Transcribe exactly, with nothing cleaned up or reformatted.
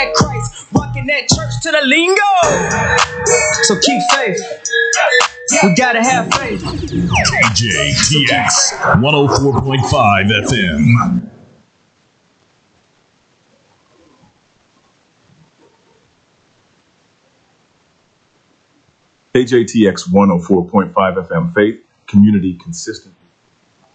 that Christ, rocking that church to the lingo. So keep faith. We gotta have faith. D J T X one oh four point five F M. K J T X one oh four point five F M, faith, community, consistent.